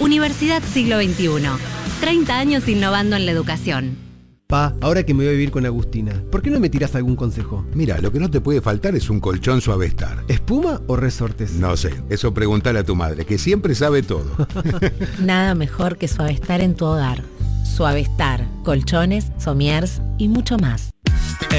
Universidad Siglo XXI. 30 años innovando en la educación. Pa, ahora que me voy a vivir con Agustina, ¿por qué no me tirás algún consejo? Mira, lo que no te puede faltar es un colchón Suavestar. ¿Espuma o resortes? No sé, eso preguntale a tu madre, que siempre sabe todo. Nada mejor que Suavestar en tu hogar. Suavestar, colchones, somiers y mucho más.